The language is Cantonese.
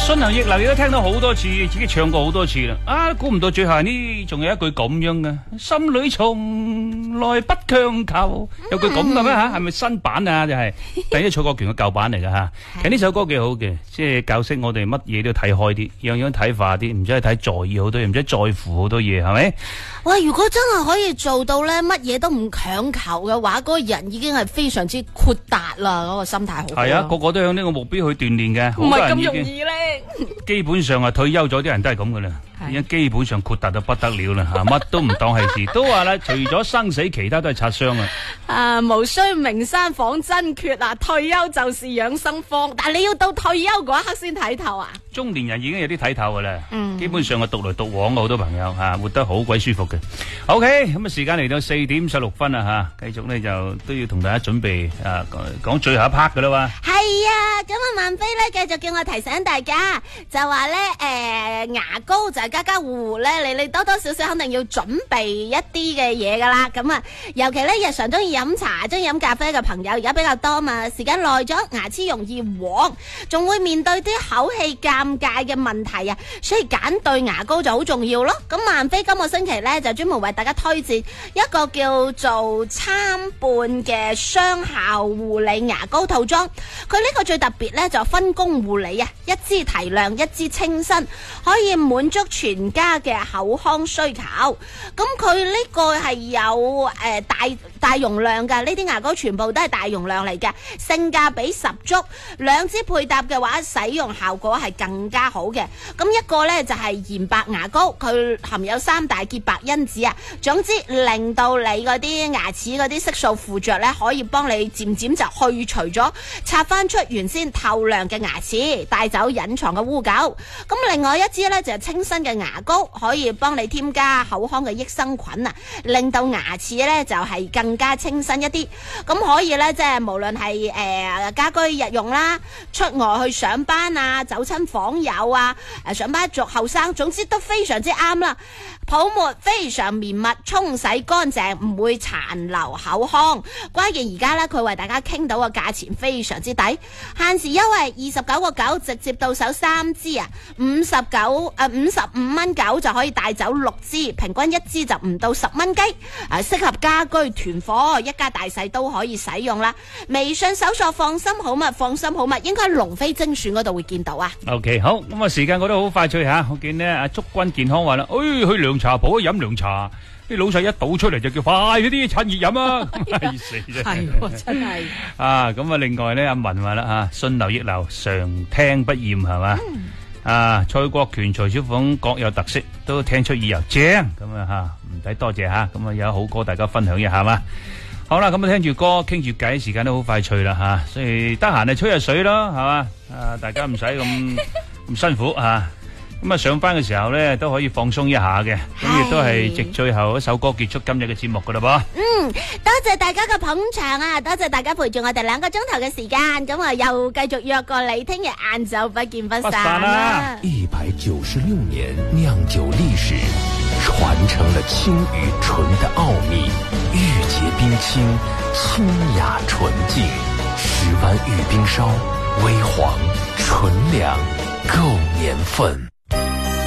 順流逆流亦都聽到好多次，自己唱過好多次啦。估唔到最後呢，仲有一句咁樣嘅，心裏從來不強求。有句咁嘅咩吓？係咪新版啊？就係第一蔡國權嘅舊版嚟噶吓。其實呢首歌幾好嘅，即係教識我哋乜嘢都要睇開啲，樣樣睇化啲，唔使睇在意好多嘢，唔使在乎好多嘢，係咪？ 哇！如果真係可以做到咧，乜嘢都唔強求嘅話，嗰個人已經係非常之豁達啦，嗰個心態好。係啊，個個都向呢個目標去鍛煉嘅， 唔係咁容易咧。 基本上啊，退休咗啲人都係咁噶啦，而家基本上豁達到不得了啦，吓乜都唔當係事，都話啦，除咗生死，其他都係擦傷啊。 無需名山訪真訣啊，退休就是養生方，但係你要到退休嗰一刻先睇透啊。 中年人已經有啲睇透噶啦，基本上啊獨來獨往好多朋友吓，活得好鬼舒服嘅。OK， 咁啊時間嚟到4:16啦吓，繼續呢就都要同大家準備講最後一 part 噶啦嘛。 係啊，咁啊萬飛咧繼續叫我提醒大家，就話咧牙膏就係家家戶戶咧，你多多少少肯定要準備一啲嘅嘢噶啦。咁啊，尤其咧日常中意飲茶、中意飲咖啡嘅朋友，而家比較多嘛，時間耐咗牙齒容易黃，仲會面對啲口氣尷尬嘅問題啊，所以揀對牙膏就好重要咯。咁萬飛今個星期咧就專門為大家推薦一個叫做參半嘅雙效護理牙膏套裝。佢呢個最特別咧就分工護理啊，一支提亮，一支清新，可以滿足全家嘅口腔需求。咁佢呢個係有大容量噶，呢啲牙膏全部都係大容量嚟嘅，性價比十足。兩支配搭嘅話，使用效果係更加好嘅。咁一個呢就係鹽白牙膏，佢含有3大潔白因子啊，總之令到你嗰啲牙齒嗰啲色素附着呢，可以幫你漸漸就去除咗，刷翻出原先透亮嘅牙齒，帶走隱藏嘅污垢。咁另外一支呢就係清新嘅牙膏，可以幫你添加口腔嘅益生菌啊，令到牙齒呢就係更加清新一啲。咁可以呢，即係無論係家居日用啦，出外去上班啊，走親訪友啊，上班族後生，總之都非常之啱啦。泡沫非常綿密，沖洗乾淨，唔會殘留口腔。關鍵而家呢，佢為大家傾到嘅價錢非常之抵，限時優惠29.9，直接到手3支啊，55蚊9就可以帶走6支，平均一支就唔到10蚊雞，適合家居團伙，一家大細都可以使用啦。微信搜索放心好物，放心好物應該喺龍飛精選嗰度會見到啊。 OK， 好，咁啊時間過得好快脆吓，我見呢阿祝君健康話啦，去涼茶鋪飲涼茶，啲老細一倒出嚟就叫快啲趁熱飲啊，係死啫， 係真係咁啊另外呢阿文話啦吓，順流逆流常聽不厭係嘛，蔡國權、徐小鳳各有特色，都聽出耳油正咁啊吓，唔使多謝吓，咁啊有好歌大家分享一下嘛。好啦，咁啊聽住歌傾住偈，時間都好快脆啦吓，所以得閒就吹下水咯，係嘛，大家唔使咁辛苦吓。咁啊上班嘅時候咧都可以放鬆一下嘅，咁亦都係藉最後一首歌結束今日嘅節目噶啦噃。 多謝大家嘅捧場啊，多謝大家陪住我哋2個鐘頭嘅時間，咁啊又繼續約過你，聽日晏晝不見不散啦。 196年釀酒歷史，傳承了清與純的奧秘，玉潔冰清，清雅純淨，石灣玉冰燒，微黃純良，夠年份。